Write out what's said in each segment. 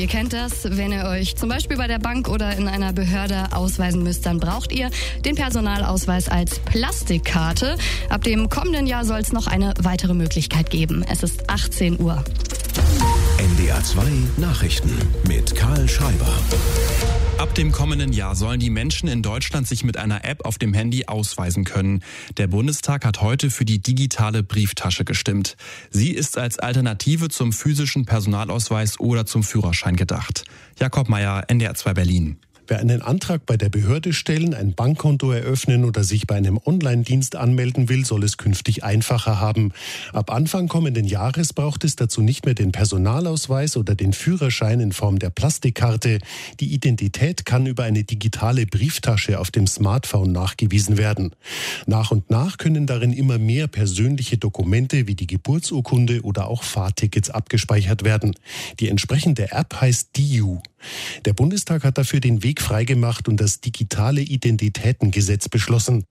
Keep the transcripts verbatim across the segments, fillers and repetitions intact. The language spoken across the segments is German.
ihr kennt das. Wenn ihr euch zum Beispiel bei der Bank oder in einer Behörde ausweisen müsst, dann braucht ihr den Personalausweis als Plastikkarte. Ab dem kommenden Jahr soll es noch eine weitere Möglichkeit geben. Es ist achtzehn Uhr. N D R zwei Nachrichten mit Karl Schreiber. Ab dem kommenden Jahr sollen die Menschen in Deutschland sich mit einer App auf dem Handy ausweisen können. Der Bundestag hat heute für die digitale Brieftasche gestimmt. Sie ist als Alternative zum physischen Personalausweis oder zum Führerschein gedacht. Jakob Meyer, N D R zwei Berlin. Wer einen Antrag bei der Behörde stellen, ein Bankkonto eröffnen oder sich bei einem Online-Dienst anmelden will, soll es künftig einfacher haben. Ab Anfang kommenden Jahres braucht es dazu nicht mehr den Personalausweis oder den Führerschein in Form der Plastikkarte. Die Identität kann über eine digitale Brieftasche auf dem Smartphone nachgewiesen werden. Nach und nach können darin immer mehr persönliche Dokumente wie die Geburtsurkunde oder auch Fahrtickets abgespeichert werden. Die entsprechende App heißt D I U. Der Bundestag hat dafür den Weg freigemacht und das digitale Identitätengesetz beschlossen.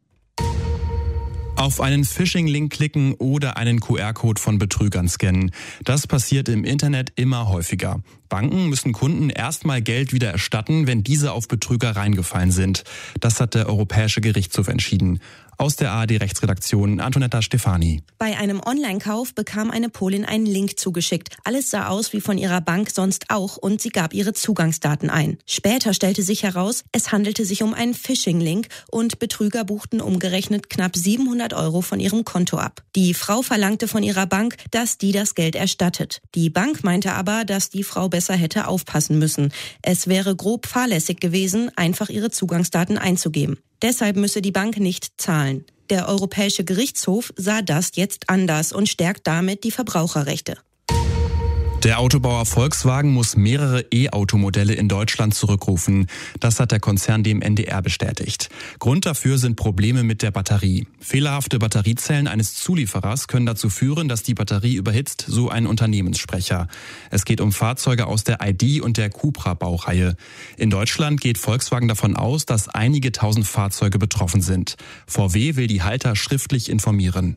Auf einen Phishing-Link klicken oder einen Q R-Code von Betrügern scannen. Das passiert im Internet immer häufiger. Banken müssen Kunden erstmal Geld wieder erstatten, wenn diese auf Betrüger reingefallen sind. Das hat der Europäische Gerichtshof entschieden. Aus der A R D-Rechtsredaktion Antonetta Stefani. Bei einem Online-Kauf bekam eine Polin einen Link zugeschickt. Alles sah aus wie von ihrer Bank sonst auch und sie gab ihre Zugangsdaten ein. Später stellte sich heraus, es handelte sich um einen Phishing-Link und Betrüger buchten umgerechnet knapp siebenhundert Euro von ihrem Konto ab. Die Frau verlangte von ihrer Bank, dass die das Geld erstattet. Die Bank meinte aber, dass die Frau besser hätte aufpassen müssen. Es wäre grob fahrlässig gewesen, einfach ihre Zugangsdaten einzugeben. Deshalb müsse die Bank nicht zahlen. Der Europäische Gerichtshof sah das jetzt anders und stärkt damit die Verbraucherrechte. Der Autobauer Volkswagen muss mehrere E-Automodelle in Deutschland zurückrufen. Das hat der Konzern dem N D R bestätigt. Grund dafür sind Probleme mit der Batterie. Fehlerhafte Batteriezellen eines Zulieferers können dazu führen, dass die Batterie überhitzt, so ein Unternehmenssprecher. Es geht um Fahrzeuge aus der I D und der Cupra-Baureihe. In Deutschland geht Volkswagen davon aus, dass einige tausend Fahrzeuge betroffen sind. V W will die Halter schriftlich informieren.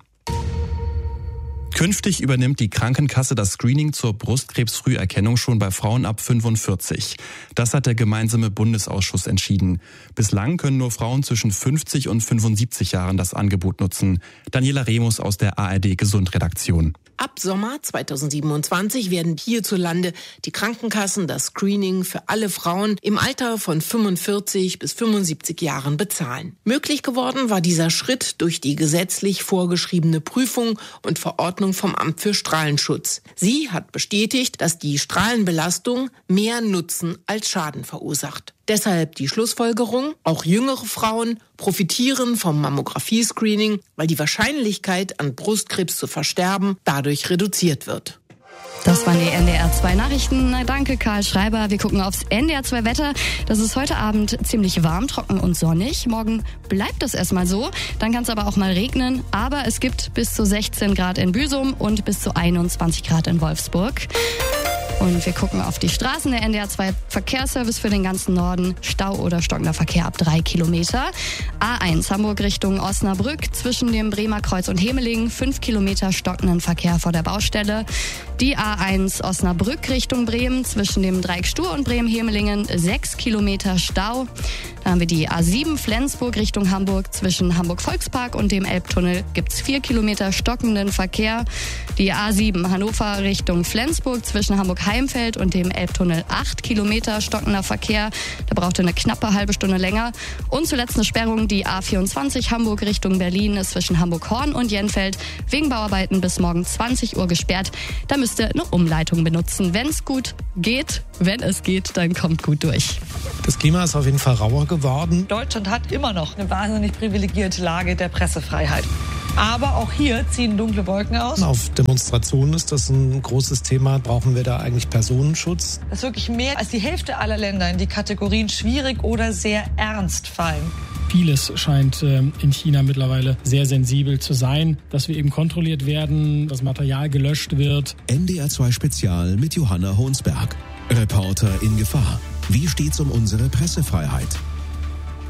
Künftig übernimmt die Krankenkasse das Screening zur Brustkrebsfrüherkennung schon bei Frauen ab fünfundvierzig. Das hat der gemeinsame Bundesausschuss entschieden. Bislang können nur Frauen zwischen fünfzig und fünfundsiebzig Jahren das Angebot nutzen. Daniela Remus aus der A R D-Gesundredaktion. Ab Sommer zweitausendsiebenundzwanzig werden hierzulande die Krankenkassen das Screening für alle Frauen im Alter von fünfundvierzig bis fünfundsiebzig Jahren bezahlen. Möglich geworden war dieser Schritt durch die gesetzlich vorgeschriebene Prüfung und Verordnung vom Amt für Strahlenschutz. Sie hat bestätigt, dass die Strahlenbelastung mehr Nutzen als Schaden verursacht. Deshalb die Schlussfolgerung, auch jüngere Frauen profitieren vom Mammographie-Screening, weil die Wahrscheinlichkeit, an Brustkrebs zu versterben, dadurch reduziert wird. Das waren die N D R zwei Nachrichten. Na, danke, Karl Schreiber. Wir gucken aufs N D R zwei Wetter. Das ist heute Abend ziemlich warm, trocken und sonnig. Morgen bleibt es erstmal so. Dann kann es aber auch mal regnen. Aber es gibt bis zu sechzehn Grad in Büsum und bis zu einundzwanzig Grad in Wolfsburg. Und wir gucken auf die Straßen. Der N D R zwei Verkehrsservice für den ganzen Norden. Stau oder stockender Verkehr ab drei Kilometer. A eins Hamburg Richtung Osnabrück zwischen dem Bremer Kreuz und Hemelingen. fünf Kilometer stockenden Verkehr vor der Baustelle. Die A eins Osnabrück Richtung Bremen zwischen dem Dreieck Stur und Bremen-Hemelingen. sechs Kilometer Stau. Dann haben wir die A sieben Flensburg Richtung Hamburg. Zwischen Hamburg-Volkspark und dem Elbtunnel gibt's vier Kilometer stockenden Verkehr. Die A sieben Hannover Richtung Flensburg zwischen Hamburg-Heimfeld und dem Elbtunnel acht Kilometer stockender Verkehr. Da braucht ihr eine knappe halbe Stunde länger. Und zuletzt eine Sperrung, die A vierundzwanzig Hamburg Richtung Berlin ist zwischen Hamburg-Horn und Jenfeld wegen Bauarbeiten bis morgen zwanzig Uhr gesperrt. Da müsst ihr eine Umleitung benutzen. Wenn es gut geht, wenn es geht, dann kommt gut durch. Das Klima ist auf jeden Fall rauer geworden. Deutschland hat immer noch eine wahnsinnig privilegierte Lage der Pressefreiheit. Aber auch hier ziehen dunkle Wolken aus. Auf Demonstrationen ist das ein großes Thema. Brauchen wir da eigentlich Personenschutz? Dass wirklich mehr als die Hälfte aller Länder in die Kategorien schwierig oder sehr ernst fallen. Vieles scheint äh, in China mittlerweile sehr sensibel zu sein, dass wir eben kontrolliert werden, das Material gelöscht wird. N D R zwei Spezial mit Johanna Honsberg. Reporter in Gefahr. Wie steht's um unsere Pressefreiheit?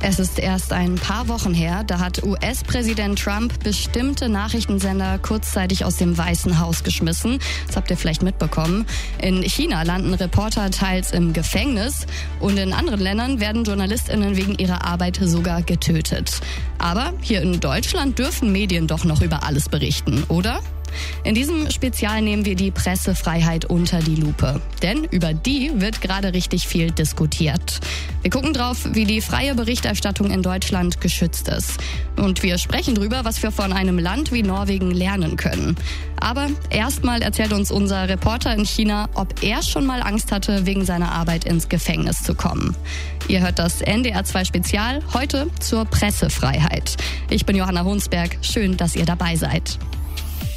Es ist erst ein paar Wochen her, da hat U S-Präsident Trump bestimmte Nachrichtensender kurzzeitig aus dem Weißen Haus geschmissen. Das habt ihr vielleicht mitbekommen. In China landen Reporter teils im Gefängnis und in anderen Ländern werden JournalistInnen wegen ihrer Arbeit sogar getötet. Aber hier in Deutschland dürfen Medien doch noch über alles berichten, oder? In diesem Spezial nehmen wir die Pressefreiheit unter die Lupe. Denn über die wird gerade richtig viel diskutiert. Wir gucken drauf, wie die freie Berichterstattung in Deutschland geschützt ist. Und wir sprechen drüber, was wir von einem Land wie Norwegen lernen können. Aber erstmal erzählt uns unser Reporter in China, ob er schon mal Angst hatte, wegen seiner Arbeit ins Gefängnis zu kommen. Ihr hört das N D R zwei Spezial heute zur Pressefreiheit. Ich bin Johanna Hunsberg. Schön, dass ihr dabei seid.